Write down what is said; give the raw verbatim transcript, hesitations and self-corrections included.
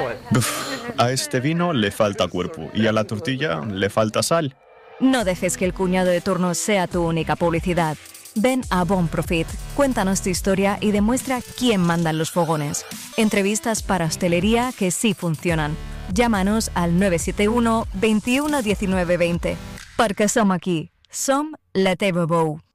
Uf, a este vino le falta cuerpo y a la tortilla le falta sal. No dejes que el cuñado de turno sea tu única publicidad. Ven a Bon Profit, cuéntanos tu historia y demuestra quién manda en los fogones. Entrevistas para hostelería que sí funcionan. Llámanos al nueve siete uno, veintiuno, diecinueve, veinte. Perquè som aquí. Som la teva veu.